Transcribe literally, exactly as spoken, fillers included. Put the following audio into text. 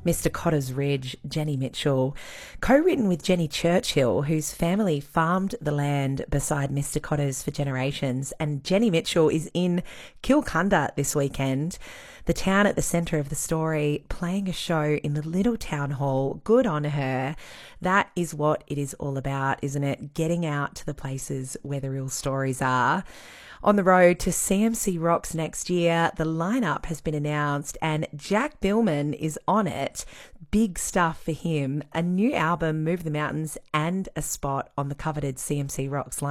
Mister Cotter's Ridge, Jenny Mitchell, co-written with Jenny Churchill, whose family farmed the land beside Mister Cotter's for generations. And Jenny Mitchell is in Kilcunda this weekend, the town at the centre of the story, playing a show in the little town hall. Good on her. That is what it is all about, isn't it? Getting out to the places where the real stories are. On the road to C M C Rocks next year, the lineup has been announced and Jack Billman is on it. Big stuff for him. A new album, Move the Mountains, and a spot on the coveted C M C Rocks lineup.